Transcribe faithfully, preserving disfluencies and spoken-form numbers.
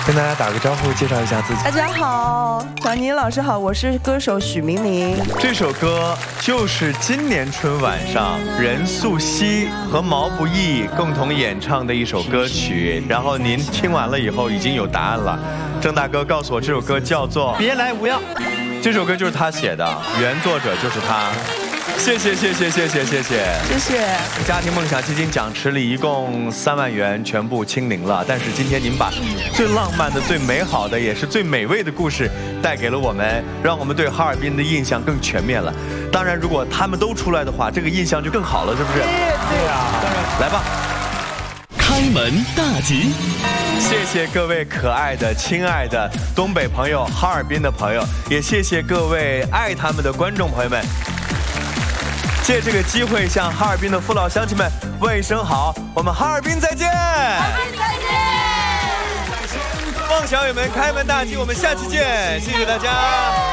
跟大家打个招呼，介绍一下自己。 大家好，小宁老师好，我是歌手许明明。 这首歌就是今年春晚上任素汐和毛不易共同演唱的一首歌曲。然后您听完了以后已经有答案了。郑大哥告诉我，这首歌叫做《别来无恙》。这首歌就是他写的，原作者就是他。谢谢谢谢谢谢谢谢谢谢。 家庭梦想基金奖池里一共三万元全部清零了，但是今天您把最浪漫的、最美好的，也是最美味的故事带给了我们，让我们对哈尔滨的印象更全面了。当然，如果他们都出来的话，这个印象就更好了，是不是？ 对呀， 当然，来吧。 开门大吉， 谢谢各位可爱的、亲爱的东北朋友、哈尔滨的朋友，也谢谢各位爱他们的观众朋友们。借这个机会向哈尔滨的父老乡亲们问一声好，我们哈尔滨再见！哈尔滨再见！梦想友们开门大吉，我们下期见，谢谢大家。